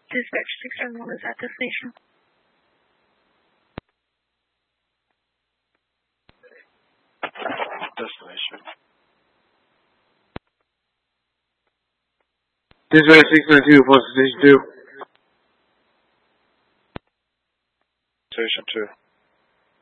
Dispatch 671 is at the station. Destination. Dispatch 692, Postal Station 2. Station 2.